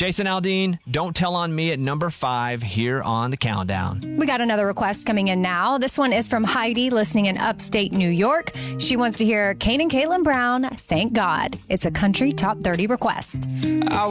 Jason Aldean, Don't Tell on Me at number 5 here on the countdown. We got another request coming in now. This one is from Heidi, listening in upstate New York. She wants to hear Kane and Caitlin Brown, Thank God. It's a country top 30 request.